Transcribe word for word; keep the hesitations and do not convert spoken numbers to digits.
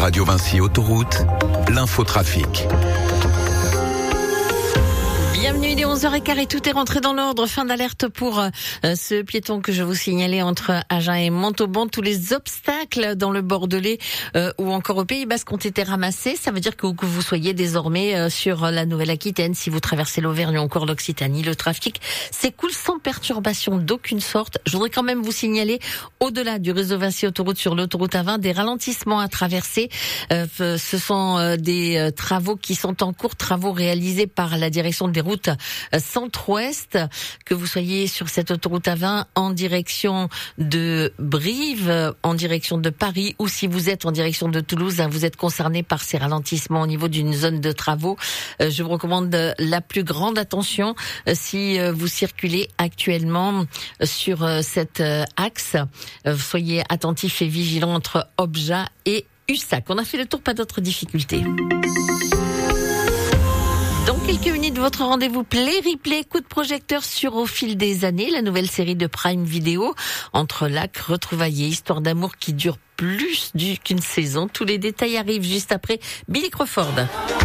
Radio Vinci Autoroute, l'infotrafic. Bienvenue, il est onze heures quinze et tout est rentré dans l'ordre. Fin d'alerte pour euh, ce piéton que je vous signalais entre Agen et Montauban. Tous les obstacles dans le Bordelais euh, ou encore au Pays Basque ont été ramassés. Ça veut dire que, que vous soyez désormais euh, sur la Nouvelle-Aquitaine. Si vous traversez l'Auvergne ou encore l'Occitanie, le trafic s'écoule sans perturbation d'aucune sorte. Je voudrais quand même vous signaler, au-delà du réseau Vinci Autoroute sur l'autoroute A vingt, des ralentissements à traverser. Euh, ce sont euh, des euh, travaux qui sont en cours, travaux réalisés par la direction des routes centre-ouest, que vous soyez sur cette autoroute A vingt en direction de Brive, en direction de Paris, ou si vous êtes en direction de Toulouse, vous êtes concerné par ces ralentissements au niveau d'une zone de travaux. Je vous recommande la plus grande attention si vous circulez actuellement sur cet axe. Soyez attentifs et vigilants entre Objat et Ussac. On a fait le tour, pas d'autres difficultés. Dans quelques minutes, votre rendez-vous Play Replay, coup de projecteur sur Au fil des années, la nouvelle série de Prime Video, entre lacs, retrouvailles et histoire d'amour qui dure plus qu'une saison. Tous les détails arrivent juste après Billy Crawford.